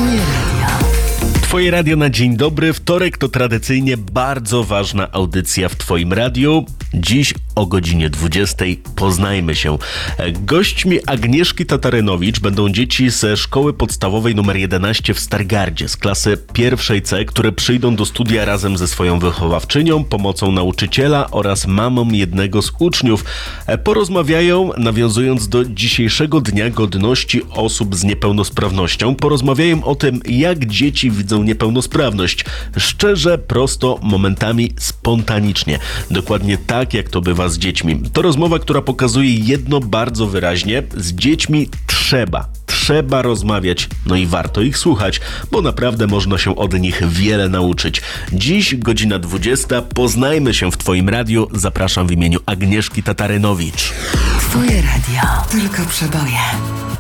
Twoje radio. Twoje radio na dzień dobry. Wtorek to tradycyjnie bardzo ważna audycja w Twoim radiu. Dziś o godzinie 20 poznajmy się. Gośćmi Agnieszki Tatarynowicz będą dzieci ze szkoły podstawowej nr 11 w Stargardzie z klasy pierwszej C, które przyjdą do studia razem ze swoją wychowawczynią, pomocą nauczyciela oraz mamą jednego z uczniów. Porozmawiają, nawiązując do dzisiejszego Dnia Godności Osób z Niepełnosprawnością. Porozmawiają o tym, jak dzieci widzą niepełnosprawność. Szczerze, prosto, momentami spontanicznie. Dokładnie tak, jak to bywa z dziećmi. To rozmowa, która pokazuje jedno bardzo wyraźnie. Z dziećmi trzeba rozmawiać, no i warto ich słuchać, bo naprawdę można się od nich wiele nauczyć. Dziś godzina 20. Poznajmy się w Twoim radiu. Zapraszam w imieniu Agnieszki Tatarynowicz. Twoje radio. Tylko przeboje.